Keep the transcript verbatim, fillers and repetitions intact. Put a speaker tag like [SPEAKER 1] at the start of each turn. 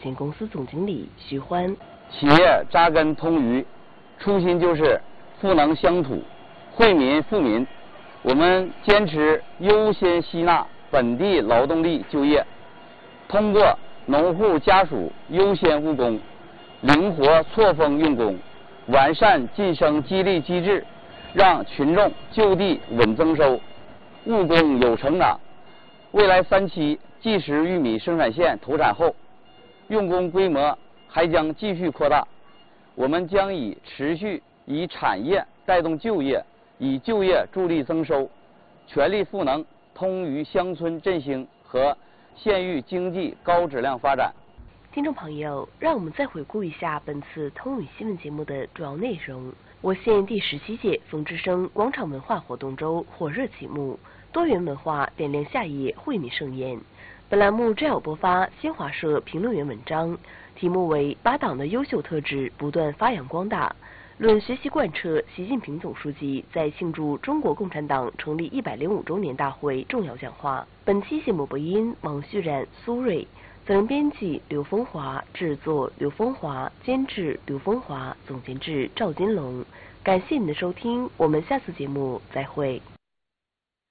[SPEAKER 1] 限公司总经理徐欢。
[SPEAKER 2] 企业扎根通榆，初心就是赋能乡土，惠民富民。我们坚持优先吸纳本地劳动力就业，通过农户家属优先务工、灵活错峰用工、完善晋升激励机制，让群众就地稳增收，务工有成长。未来三期即食玉米生产线投产后，用工规模还将继续扩大。我们将以持续以产业带动就业，以就业助力增收，全力赋能通榆乡村振兴和县域经济高质量发展。
[SPEAKER 1] 听众朋友，让我们再回顾一下本次通榆新闻节目的主要内容。我县第十七届风之声广场文化活动周火热启幕，多元文化点亮夏夜惠民盛宴。本栏目正要播发新华社评论员文章，题目为把党的优秀特质不断发扬光大，论学习贯彻习近平总书记在庆祝中国共产党成立一百零五周年大会重要讲话。本期节目播音王旭然、苏瑞，责任编辑刘风华，制作刘风华，监制刘风华，总监制赵金龙。感谢您的收听，我们下次节目再会。